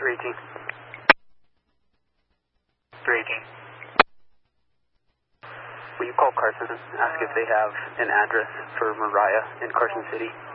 318. 318. Will you call Carson and ask if they have an address for Mariah in Carson City?